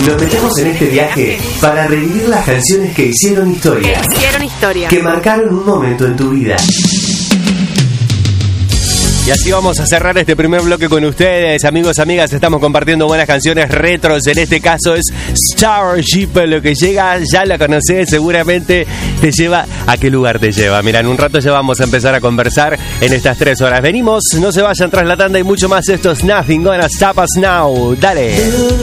Nos metemos en este viaje para revivir las canciones que hicieron historia. Que marcaron un momento en tu vida. Y así vamos a cerrar este primer bloque con ustedes, amigos, amigas. Estamos compartiendo buenas canciones retros. En este caso es Starship. Lo que llega, ya la conocés, seguramente te lleva. ¿A qué lugar te lleva? Mira, en un rato ya vamos a empezar a conversar en estas 3 horas. Venimos, no se vayan tras la tanda y mucho más. Esto es Nothing Gonna Stop Us Now. Dale.